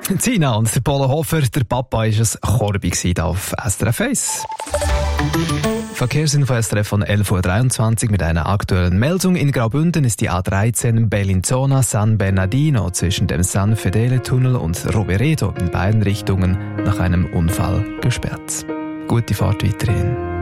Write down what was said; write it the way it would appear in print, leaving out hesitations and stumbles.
Zina und der Polo Hofer, der Papa war es Korbi hier auf SRF 1. Verkehrsinfo SRF von 11.23 Uhr mit einer aktuellen Meldung. In Graubünden ist die A13 Bellinzona San Bernardino zwischen dem San Fedele Tunnel und Rovereto in beiden Richtungen nach einem Unfall gesperrt. Gute Fahrt weiterhin.